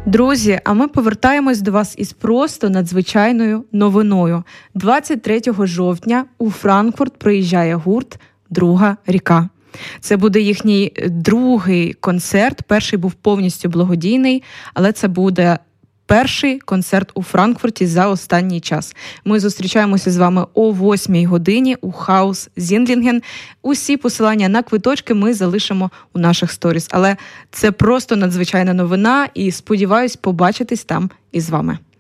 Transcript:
Друзі, а ми повертаємось до вас із просто надзвичайною новиною. 23 жовтня у Франкфурт приїжджає гурт «Друга ріка». Це буде їхній другий концерт. Перший був повністю благодійний, але це буде перший концерт у Франкфурті за останній час. Ми зустрічаємося з вами о 8 годині у Хаус Зіндлінген. Усі посилання на квиточки ми залишимо у наших сторіс. Але це просто надзвичайна новина і сподіваюсь побачитись там із вами.